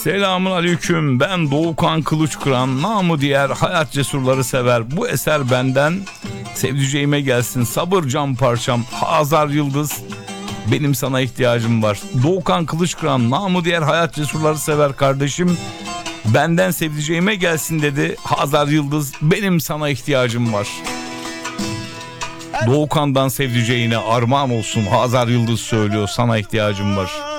Selamun aleyküm, ben Doğukan Kılıçkıran, namı diğer hayat cesurları sever. Bu eser benden sevdiceğime gelsin. Sabır can parçam, Hazar Yıldız, benim sana ihtiyacım var. Doğukan Kılıçkıran, namı diğer hayat cesurları sever kardeşim. Benden sevdiceğime gelsin dedi. Hazar Yıldız, benim sana ihtiyacım var. Doğukan'dan sevdiceğine armağan olsun. Hazar Yıldız söylüyor, sana ihtiyacım var.